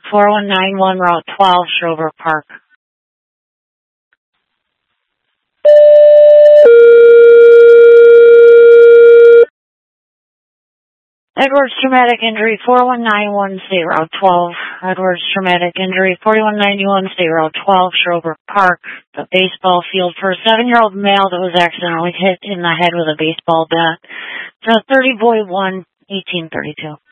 4191 Route 12, Shrowbrook Park. Edwards traumatic injury 4191 State Route 12. Edwards traumatic injury 4191 State Route 12, Shrowbrook Park. The baseball field for a 7-year-old male that was accidentally hit in the head with a baseball bat. 30 boy 1, 1832.